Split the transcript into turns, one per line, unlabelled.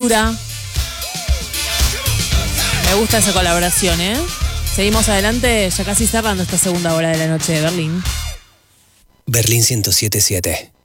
Cultura. Me gusta esa colaboración, ¿eh? Seguimos adelante, ya casi cerrando esta segunda hora de la noche de Berlín.
Berlín 107.7.